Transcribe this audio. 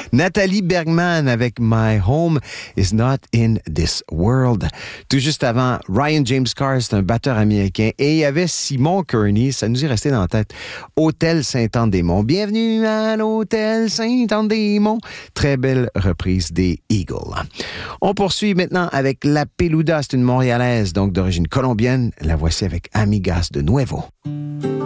Nathalie Bergman avec My Home is Not in This World. Tout juste avant, Ryan James Carr, c'est un batteur américain. Et il y avait Simon Kearney, ça nous est resté dans la tête. Hôtel Saint-Anne-des-Monts. Bienvenue à l'Hôtel Saint-Anne-des-Monts. Très belle reprise des Eagles. On poursuit maintenant avec La Peluda. C'est une Montréalaise, donc d'origine colombienne. La voici avec Amigas de Nuevo.